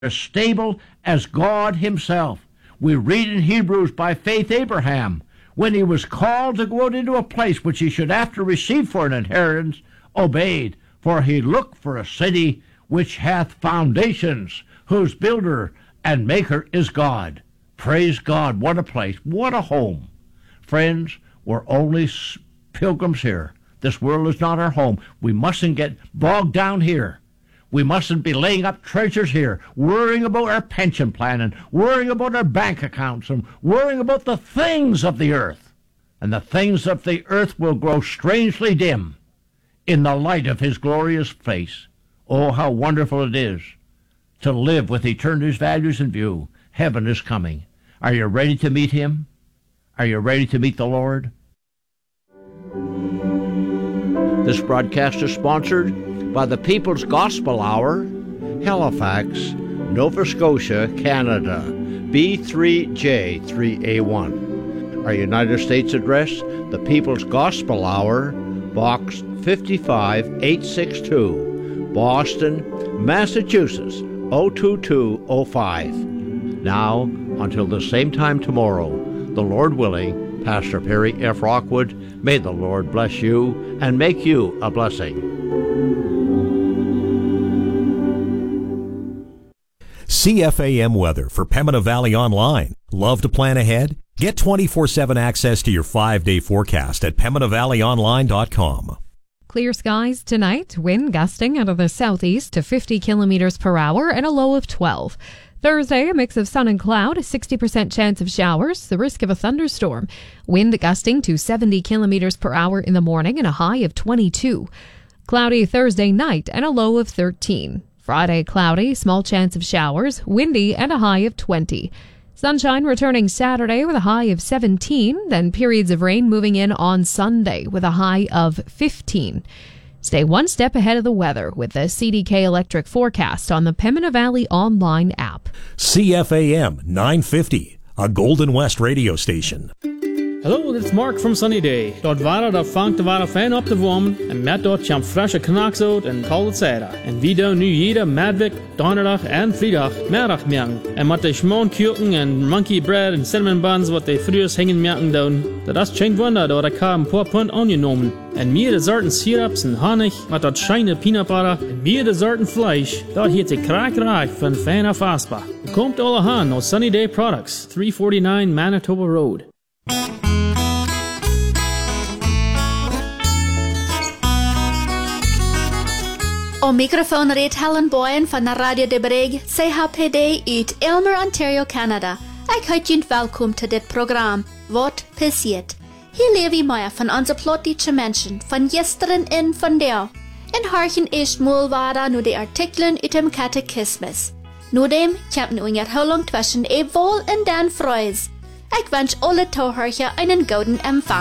as stable as God himself. We read in Hebrews, by faith Abraham, when he was called to go out into a place which he should after receive for an inheritance, obeyed, for he looked for a city which hath foundations, whose builder and maker is God. Praise God, what a place, what a home. Friends, we're only pilgrims here. This world is not our home. We mustn't get bogged down here. We mustn't be laying up treasures here, worrying about our pension plan and worrying about our bank accounts and worrying about the things of the earth. And the things of the earth will grow strangely dim in the light of his glorious face. Oh, how wonderful it is to live with eternity's values in view. Heaven is coming. Are you ready to meet him? Are you ready to meet the Lord? This broadcast is sponsored by the People's Gospel Hour, Halifax, Nova Scotia, Canada, B3J3A1. Our United States address, the People's Gospel Hour, Box 55862, Boston, Massachusetts, 02205. Now, until the same time tomorrow, the Lord willing, Pastor Perry F. Rockwood, may the Lord bless you and make you a blessing. CFAM weather for Pembina Valley Online. Love to plan ahead? Get 24/7 access to your 5-day forecast at PembinaValleyOnline.com. Clear skies tonight, wind gusting out of the southeast to 50 kilometers per hour and a low of 12. Thursday, a mix of sun and cloud, a 60% chance of showers, the risk of a thunderstorm. Wind gusting to 70 kilometers per hour in the morning and a high of 22. Cloudy Thursday night and a low of 13. Friday, cloudy, small chance of showers, windy and a high of 20. Sunshine returning Saturday with a high of 17, then periods of rain moving in on Sunday with a high of 15. Stay one step ahead of the weather with the CDK Electric forecast on the Pembina Valley Online app. CFAM 950, a Golden West radio station. Hallo, dit is Mark from Sunny Day. Dort waren dat vangt de waren fijn op de wormen en met dort jam frische knaks uit en koude zijde. En wie doen nu jeder Madwijk, donderdag en vrijdag middag merken. En met de schmoonkuchen en monkey bread en cinnamon buns wat de frühers hingen merken doen. Dat is geen wunder, dat ik een paar pond angenomen. En meer deserten syrups en honig met dat scheine peanut butter. En meer deserten vlees, dat heet de kraakreich van fijn afasbaar. Komt alle aan naar Sunny Day Products, 349 Manitoba Road. Op microfoon reed Helen Boyen van de Radio de Breg, CHPD uit Aylmer, Ontario, Canada. Ik heet jullie welkom tot dit programma, Wat passiert? Hier leven we meer van onze plottische mensen, van gisteren en vandaag. En harken eerst moelwaarde naar de artikelen uit de catechismus. Nudem komt nu een lang tussen Ebol en Dan Freus. Ik wens alle toehoorders einen gouden empfang.